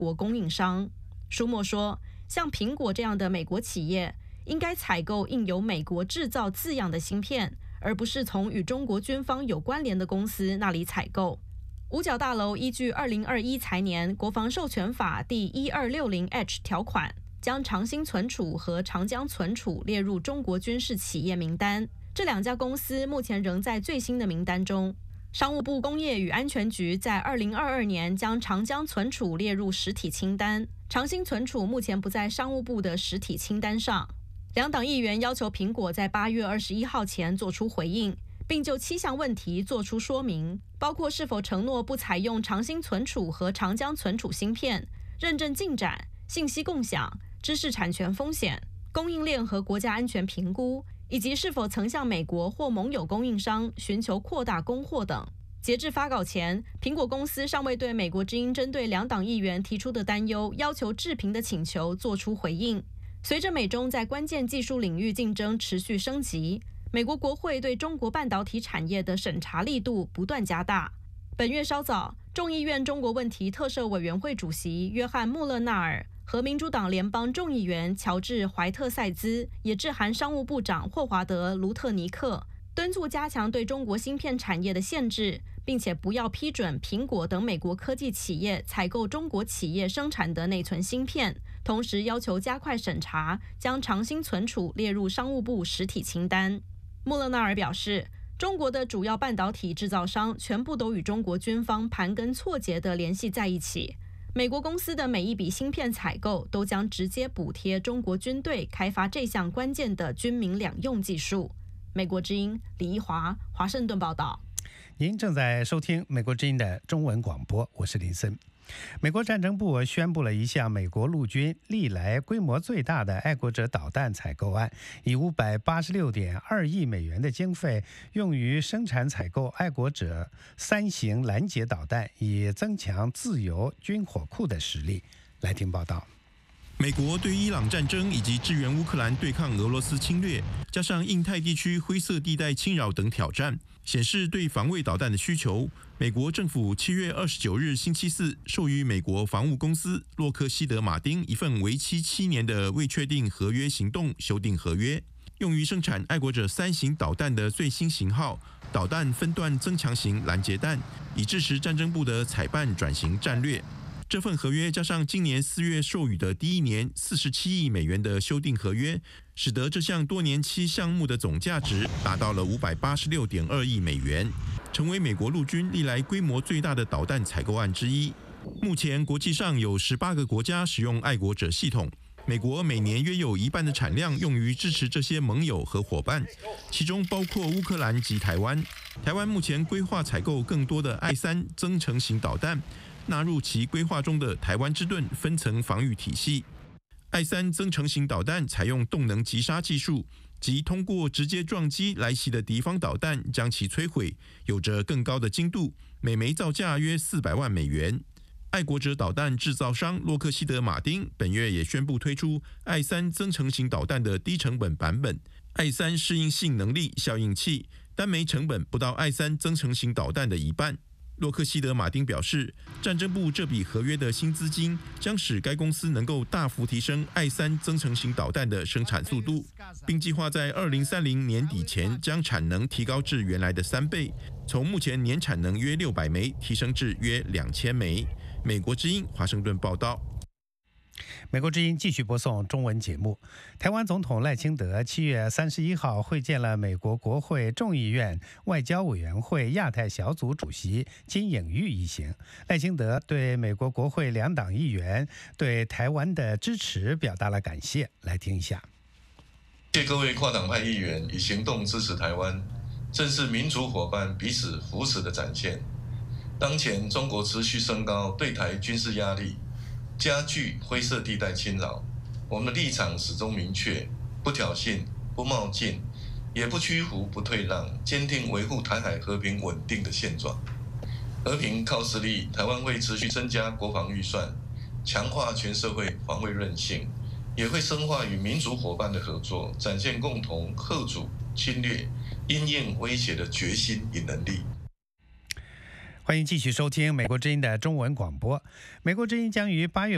国供应商。舒默说，像苹果这样的美国企业应该采购印有美国制造字样的芯片，而不是从与中国军方有关联的公司那里采购。五角大楼依据2021财年国防授权法第1260H 条款，将长兴存储和长江存储列入中国军事企业名单。这两家公司目前仍在最新的名单中。商务部工业与安全局在2022年将长江存储列入实体清单，长兴存储目前不在商务部的实体清单上。两党议员要求苹果在8月21号前做出回应，并就7项问题做出说明，包括是否承诺不采用长兴存储和长江存储芯片、认证进展、信息共享、知识产权风险、供应链和国家安全评估，以及是否曾向美国或盟友供应商寻求扩大供货等。截至发稿前，苹果公司尚未对美国之音针对两党议员提出的担忧要求置评的请求做出回应。随着美中在关键技术领域竞争持续升级，美国国会对中国半导体产业的审查力度不断加大。本月稍早，众议院中国问题特设委员会主席约翰·穆勒纳尔和民主党联邦众议员乔治·怀特塞兹也致函商务部长霍华德·卢特尼克，敦促加强对中国芯片产业的限制，并且不要批准苹果等美国科技企业采购中国企业生产的内存芯片，同时要求加快审查，将长兴存储列入商务部实体清单。穆勒纳尔表示，中国的主要半导体制造商全部都与中国军方盘根错节地联系在一起，美国公司的每一笔芯片采购都将直接补贴中国军队开发这项关键的军民两用技术。美国之音李一华，华盛顿报道。 您正在收听美国之音的中文广播，我是林森。美国战争部宣布了一项美国陆军历来规模最大的爱国者导弹采购案，以586.2亿美元的经费用于生产采购爱国者3型拦截导弹，以增强自由军火库的实力。来听报道。 美国对伊朗战争以及支援乌克兰对抗俄罗斯侵略，加上印太地区灰色地带侵扰等挑战，显示对防卫导弹的需求。美国政府7月29日星期四授予美国防务公司洛克希德马丁一份为期7年的未确定合约行动修订合约，用于生产爱国者3型导弹的最新型号导弹分段增强型拦截弹，以支持战争部的采办转型战略。这份合约加上今年4月授予的第一年47亿美元的修订合约，使得这项多年期项目的总价值达到了586.2亿美元，成为美国陆军历来规模最大的导弹采购案之一。目前国际上有18个国家使用爱国者系统，美国每年约有1半的产量用于支持这些盟友和伙伴，其中包括乌克兰及台湾。台湾目前规划采购更多的I3增程型导弹，纳入其规划中的台湾之盾分层防御体系。I3增程型导弹采用动能击杀技术，即通过直接撞击来袭的敌方导弹将其摧毁，有着更高的精度，每枚造价约400万美元。爱国者导弹制造商洛克希德马丁本月也宣布推出I3增程型导弹的低成本版本，I3适应性能力效应器，单枚成本不到I3增程型导弹的一半。洛克希德马丁表示，战争部这笔合约的新资金将使该公司能够大幅提升I3增程型导弹的生产速度，并计划在2030年底前将产能提高至原来的3倍，从目前年产能约600枚提升至约2000枚。美国之音华盛顿报道。 美国之音继续播送中文节目。台湾总统赖清德7月31号会见了美国国会众议院外交委员会亚太小组主席金颖玉一行。赖清德对美国国会两党议员对台湾的支持表达了感谢。来听一下。 谢各位跨党派议员以行动支持台湾，正是民主伙伴彼此扶持的展现。当前中国持续升高对台军事压力，加剧灰色地带侵扰，我们的立场始终明确，不挑衅，不冒进，也不屈服，不退让，坚定维护台海和平稳定的现状。和平靠实力，台湾会持续增加国防预算，强化全社会防卫韧性，也会深化与民主伙伴的合作，展现共同嚇阻侵略、因应威胁的决心与能力。 欢迎继续收听美国之音的中文广播。美国之音将于8月